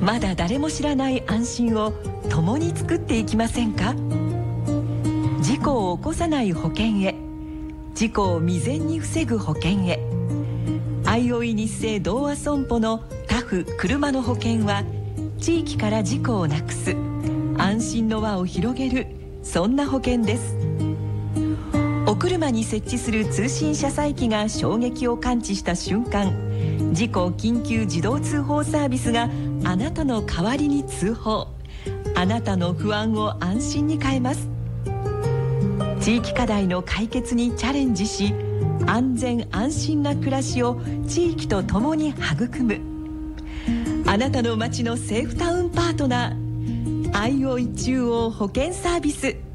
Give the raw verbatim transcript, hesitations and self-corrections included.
まだ誰も知らない安心を共に作っていきませんか。事故を起こさない保険へ、事故を未然に防ぐ保険へ。あいおい日生同和損保のタフ車の保険は、地域から事故をなくす安心の輪を広げる、そんな保険です。お車に設置する通信車載機が衝撃を感知した瞬間、事故緊急自動通報サービスがあなたの代わりに通報。あなたの不安を安心に変えます。地域課題の解決にチャレンジし、安全安心な暮らしを地域とともに育む。あなたの街のセーフタウンパートナー、あいおい中央保険サービス。